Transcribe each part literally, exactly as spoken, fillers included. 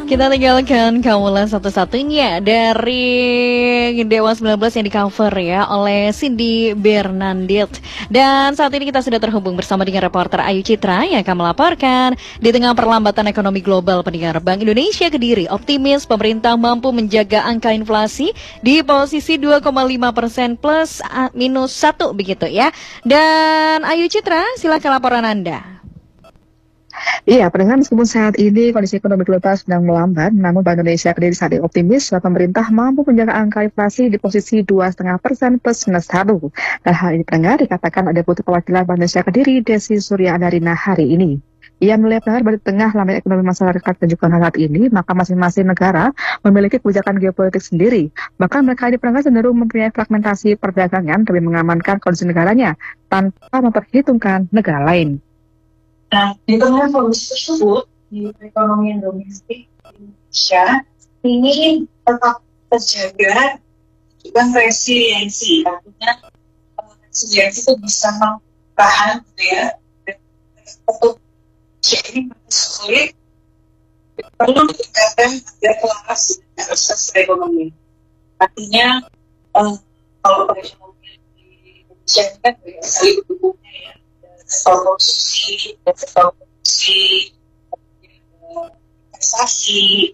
Kita tinggalkan Kamulah satu-satunya dari Dewa sembilan belas yang di cover ya oleh Cindy Bernadette. Dan saat ini kita sudah terhubung bersama dengan reporter Ayu Citra yang akan melaporkan di tengah perlambatan ekonomi global. Pendengar, Bank Indonesia Kediri optimis pemerintah mampu menjaga angka inflasi di posisi dua koma lima persen plus minus satu begitu ya. Dan Ayu Citra, silakan laporan Anda. Iya, pendengar, meskipun saat ini kondisi ekonomi global sedang melambat, namun Bank Indonesia Kediri saat ini optimis bahwa pemerintah mampu menjaga angka inflasi di posisi dua koma lima persen plus minus satu. Dan hal ini pendengar dikatakan oleh Deputi Perwakilan Bank Indonesia Kediri, Desi Surya Adarina hari ini. Ia melihat pendengar, di tengah lamanya ekonomi masyarakat dan juga saat ini, maka masing-masing negara memiliki kebijakan geopolitik sendiri. Bahkan mereka di pendengar cenderung mempunyai fragmentasi perdagangan demi mengamankan kondisi negaranya tanpa memperhitungkan negara lain. Nah, di tengah kondisi tersebut, di perekonomian domestik Indonesia ini tetap terjaga juga resiliensi. Artinya, resiliensi itu bisa tahan, gitu ya. Untuk jadi masih sulit, perlu ditingkatkan agar kelas dengan akses ekonomi. Artinya, um, kalau perekonomian di Indonesia kan banyak sekali pendukungnya ya. Sektor konsumsi, sektor produksi, investasi.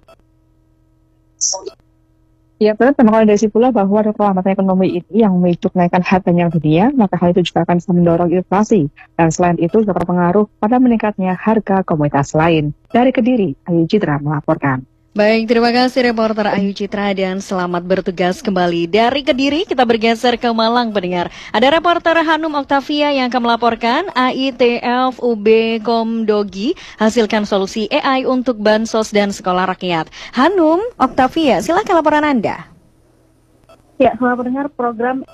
Ya, benar. Terkonsolidasi pula bahwa ada perlambatan ekonomi ini yang memicu kenaikan harga minyak dunia, maka hal itu juga akan bisa mendorong inflasi. Dan selain itu juga berpengaruh pada meningkatnya harga komoditas lain. Dari Kediri, Ayu Citra melaporkan. Baik, terima kasih reporter Ayu Citra dan selamat bertugas kembali. Dari Kediri kita bergeser ke Malang, pendengar. Ada reporter Hanum Oktavia yang akan melaporkan A I T F U B Komdogi hasilkan solusi A I untuk bansos dan sekolah rakyat. Hanum Oktavia, silakan laporan Anda. Ya, selamat pendengar program.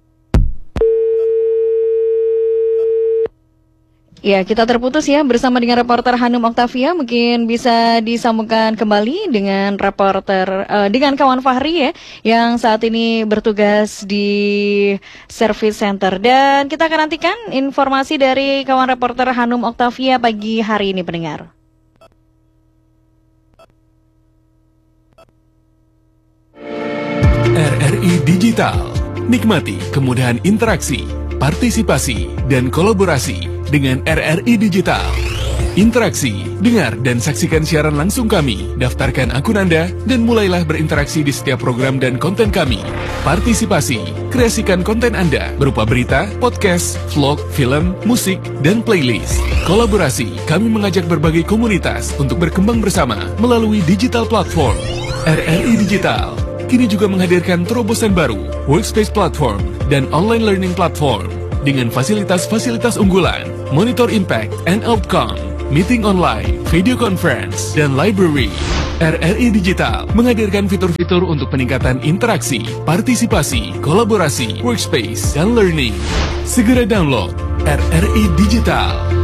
Ya, kita terputus ya bersama dengan reporter Hanum Oktavia. Mungkin bisa disambungkan kembali dengan reporter, uh, dengan kawan Fahri ya, yang saat ini bertugas di service center. Dan kita akan nantikan informasi dari kawan reporter Hanum Oktavia pagi hari ini, pendengar. R R I Digital. Nikmati kemudahan interaksi, partisipasi, dan kolaborasi dengan R R I Digital. Interaksi, dengar dan saksikan siaran langsung kami, daftarkan akun Anda, dan mulailah berinteraksi di setiap program dan konten kami. Partisipasi, kreasikan konten Anda berupa berita, podcast, vlog, film, musik, dan playlist. Kolaborasi, kami mengajak berbagai komunitas untuk berkembang bersama melalui digital platform. R R I Digital kini juga menghadirkan terobosan baru, workspace platform, dan online learning platform. Dengan fasilitas-fasilitas unggulan, monitor impact and outcome, meeting online, video conference, dan library. R R I Digital menghadirkan fitur-fitur untuk peningkatan interaksi, partisipasi, kolaborasi, workspace, dan learning. Segera download R R I Digital.